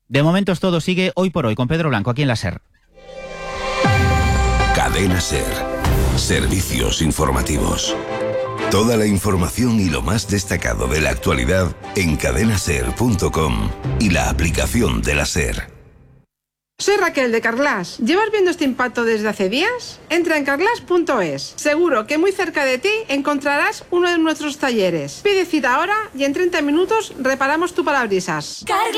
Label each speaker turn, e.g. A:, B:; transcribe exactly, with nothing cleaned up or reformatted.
A: De momento es todo, sigue Hoy por Hoy con Pedro Blanco aquí en la SER.
B: Cadena SER. Servicios informativos. Toda la información y lo más destacado de la actualidad en cadena ser punto com y la aplicación de la SER.
C: Soy Raquel de Carglass. ¿Llevas viendo este impacto desde hace días? Entra en carglass punto es. Seguro que muy cerca de ti encontrarás uno de nuestros talleres. Pide cita ahora y en treinta minutos reparamos tu parabrisas. Carglass.